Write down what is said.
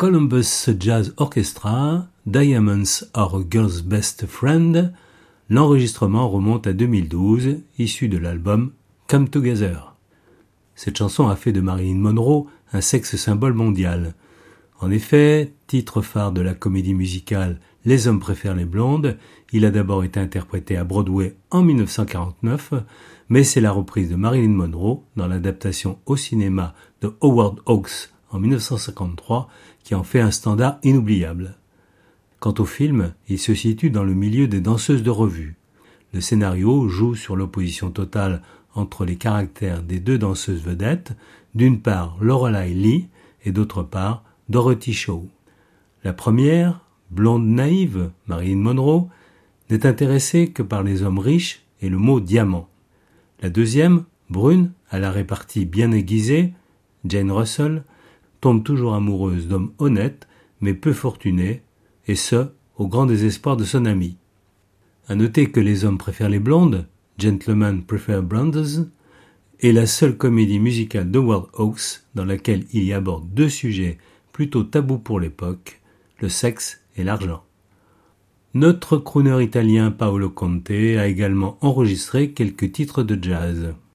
Columbus Jazz Orchestra, Diamonds Are a Girl's Best Friend. L'enregistrement remonte à 2012, issu de l'album Come Together. Cette chanson a fait de Marilyn Monroe un sexe symbole mondial. En effet, titre phare de la comédie musicale Les hommes préfèrent les blondes, il a d'abord été interprété à Broadway en 1949, mais c'est la reprise de Marilyn Monroe dans l'adaptation au cinéma de Howard Hawks en 1953 qui en fait un standard inoubliable. Quant au film, il se situe dans le milieu des danseuses de revue. Le scénario joue sur l'opposition totale entre les caractères des deux danseuses vedettes, d'une part Lorelei Lee et d'autre part Dorothy Shaw. La première, blonde naïve, Marilyn Monroe, n'est intéressée que par les hommes riches et le mot diamant. La deuxième, brune, à la répartie bien aiguisée, Jane Russell, tombe toujours amoureuse d'hommes honnêtes mais peu fortunés, et ce, au grand désespoir de son ami. À noter que Les hommes préfèrent les blondes, Gentlemen Prefer Blondes, est la seule comédie musicale de Howard Hawks dans laquelle il y aborde deux sujets plutôt tabous pour l'époque, le sexe et l'argent. Notre crooner italien Paolo Conte a également enregistré quelques titres de jazz.